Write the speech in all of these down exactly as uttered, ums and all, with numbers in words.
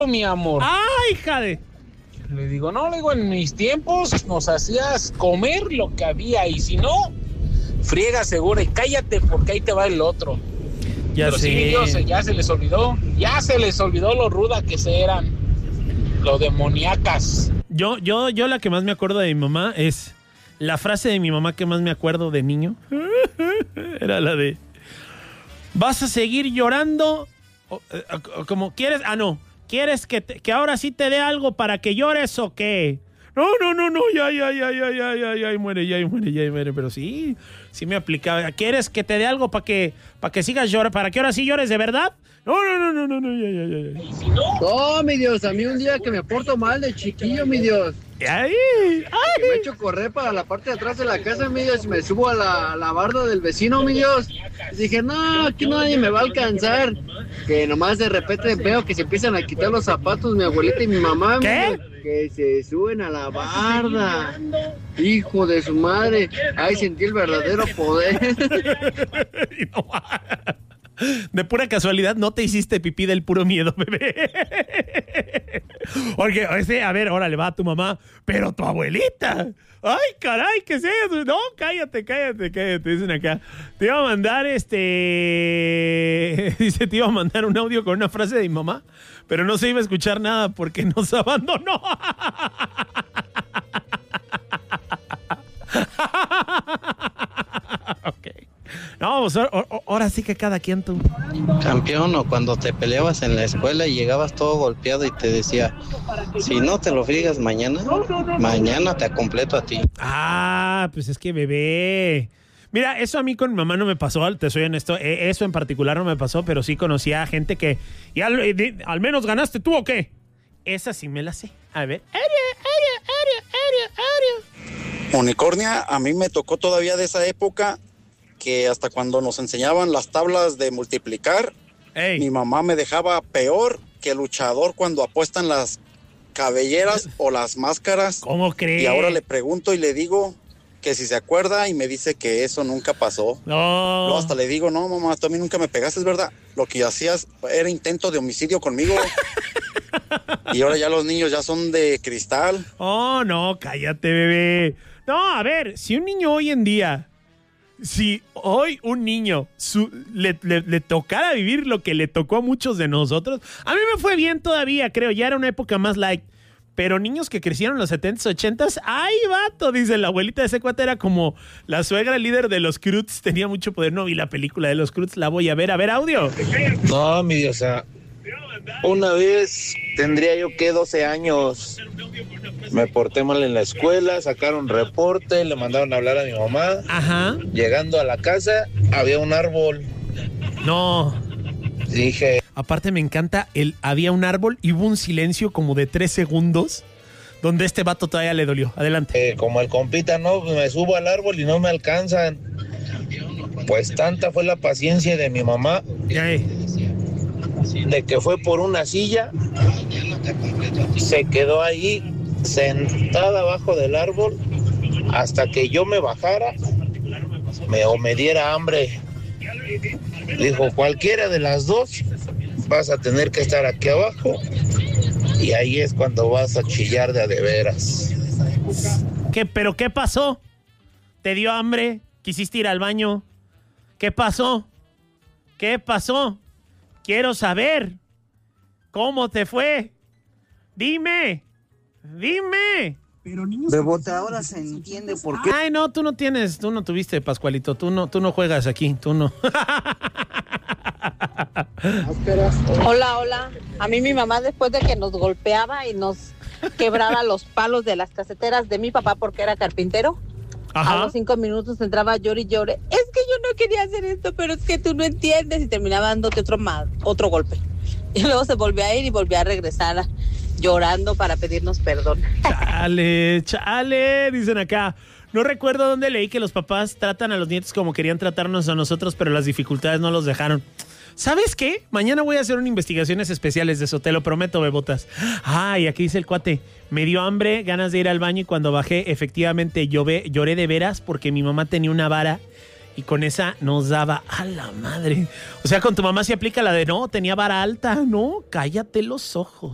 mi amor. ¡Ay, hija de! Le digo, no, le digo, en mis tiempos nos hacías comer lo que había y si no, friega segura y cállate porque ahí te va el otro. Ya Pero sé. sí, Dios, ya se les olvidó, ya se les olvidó lo ruda que se eran, lo demoníacas. Yo, yo, yo la que más me acuerdo de mi mamá es la frase de mi mamá que más me acuerdo de niño. Era la de: ¿vas a seguir llorando? O, o, como quieres, ah no, ¿quieres que, te, que ahora sí te dé algo para que llores o qué? No, no, no, no, ya, ya, ya, ya, ya, ya, ya, y muere, ya, y muere, ya, y muere, pero sí, sí me aplicaba. ¿Quieres que te dé algo para que, para que sigas llorando, para que ahora sí llores de verdad? No, no, no, no, no, no, ya, ya, ya. ¿Y si no? No, mi Dios, a mí un día que me porto mal de chiquillo, mi Dios. ¡Ay! Que me ¡Ay! echo correr para la parte de atrás de la casa, mi Dios, y me subo a la, la barda del vecino, mi Dios. Y dije, no, aquí nadie me va a alcanzar. Que nomás de repente veo que se empiezan a quitar los zapatos mi abuelita y mi mamá. ¿Qué? Mi Dios, que se suben a la barda. Hijo de su madre. Ahí sentí el verdadero poder. Y no, de pura casualidad no te hiciste pipí del puro miedo, bebé. Porque, ese, a ver, órale, va tu mamá, pero tu abuelita. Ay, caray, ¿qué es eso? No, cállate, cállate, cállate. Dicen acá. Te iba a mandar este. Dice, te iba a mandar un audio con una frase de mi mamá, pero no se iba a escuchar nada porque nos abandonó. Ok. No, pues ahora sí que cada quien tú. Campeón, o cuando te peleabas en la escuela y llegabas todo golpeado y te decía, si no te lo friegas mañana, mañana te completo a ti. Ah, pues es que bebé. Mira, eso a mí con mi mamá no me pasó, te soy honesto, eso en particular no me pasó, pero sí conocía a gente que, y al, al menos ganaste tú o qué. Esa sí me la sé. A ver. Unicornia, a mí me tocó todavía de esa época que hasta cuando nos enseñaban las tablas de multiplicar, Ey. mi mamá me dejaba peor que el luchador cuando apuestan las cabelleras o las máscaras. ¿Cómo crees? Y ahora le pregunto y le digo que si se acuerda y me dice que eso nunca pasó. No. Luego hasta le digo, no mamá, tú a mí nunca me pegaste, es verdad. Lo que hacías era intento de homicidio conmigo. Y ahora ya los niños ya son de cristal. Oh, no, cállate, bebé. No, a ver, si un niño hoy en día, si hoy un niño su, le, le, le tocara vivir lo que le tocó a muchos de nosotros, a mí me fue bien todavía, creo, ya era una época más light. Pero niños que crecieron en los setentas, ochentas, ¡ay, vato! Dice, la abuelita de ese cuate era como la suegra líder de los Cruz, tenía mucho poder. No vi la película de los Cruz, la voy a ver. A ver, audio. No, mi Dios, o sea, una vez tendría yo que doce años, me porté mal en la escuela, sacaron reporte, le mandaron a hablar a mi mamá. Ajá. Llegando a la casa, había un árbol. No. Dije... Aparte me encanta, el había un árbol y hubo un silencio como de tres segundos donde este vato todavía le dolió. Adelante. Eh, como el compita, no, me subo al árbol y no me alcanzan. Pues tanta fue la paciencia de mi mamá, Ay. de que fue por una silla, se quedó ahí sentada abajo del árbol hasta que yo me bajara me, o me diera hambre. Dijo, cualquiera de las dos vas a tener que estar aquí abajo y ahí es cuando vas a chillar de a de veras. ¿Qué, pero qué pasó? ¿Te dio hambre? ¿Quisiste ir al baño? ¿Qué pasó? ¿Qué pasó? Quiero saber. ¿Cómo te fue? Dime. Dime. Bebote, ahora se entiende por qué. Ay, no, tú no tienes, tú no tuviste, Pascualito. Tú no, tú no juegas aquí, tú no. Hola, hola. A mí mi mamá, después de que nos golpeaba y nos quebraba los palos de las caseteras de mi papá porque era carpintero, Ajá. a los cinco minutos entraba llore y llore. Es que yo no quería hacer esto, pero es que tú no entiendes. Y terminaba dándote otro, mal, otro golpe. Y luego se volvió a ir y volvió a regresar a, llorando para pedirnos perdón. Chale, chale, dicen acá. No recuerdo dónde leí que los papás tratan a los nietos como querían tratarnos a nosotros, pero las dificultades no los dejaron. ¿Sabes qué? Mañana voy a hacer unas investigaciones especiales de eso, te lo prometo, bebotas. Ay, aquí dice el cuate, me dio hambre, ganas de ir al baño y cuando bajé, efectivamente llové, lloré de veras porque mi mamá tenía una vara Y con esa nos daba a la madre. O sea, con tu mamá se aplica la de no, tenía vara alta. No, cállate los ojos.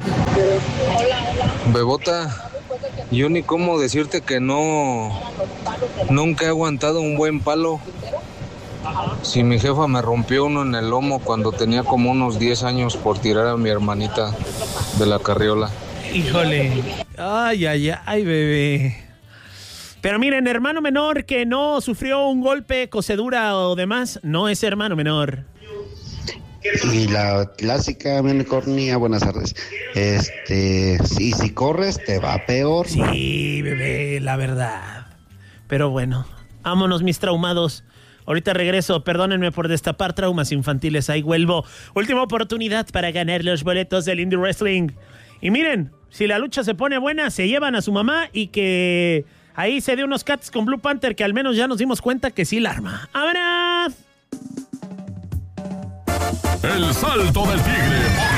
Bebota, yo ni cómo decirte que no, nunca he aguantado un buen palo. Si mi jefa me rompió uno en el lomo cuando tenía como unos diez años por tirar a mi hermanita de la carriola. Híjole. Ay, ay, ay, bebé. Pero miren, hermano menor que no sufrió un golpe, cosedura o demás, no es hermano menor. Y la clásica unicornia, buenas tardes. Este, sí, si corres te va peor. Sí, bebé, la verdad. Pero bueno, vámonos mis traumados. Ahorita regreso, perdónenme por destapar traumas infantiles, ahí vuelvo. Última oportunidad para ganar los boletos del Indie Wrestling. Y miren, si la lucha se pone buena, se llevan a su mamá y que ahí se dé unos cats con Blue Panther, que al menos ya nos dimos cuenta que sí la arma. ¡Vámonos! El salto del tigre por